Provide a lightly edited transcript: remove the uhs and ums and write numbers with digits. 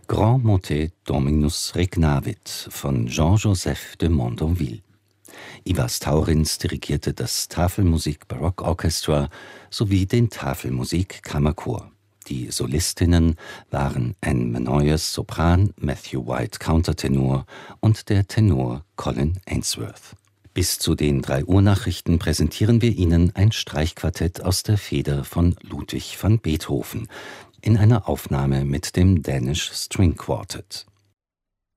Grand Motet Dominus Regnavit von Jean-Joseph de Mondonville. Ivars Taurins dirigierte das Tafelmusik Baroque Orchestra sowie den Tafelmusik Kammerchor. Die Solistinnen waren Anne Menoyes Sopran, Matthew White Countertenor und der Tenor Colin Ainsworth. Bis zu den 3 Uhr-Nachrichten präsentieren wir Ihnen ein Streichquartett aus der Feder von Ludwig van Beethoven in einer Aufnahme mit dem Danish String Quartet.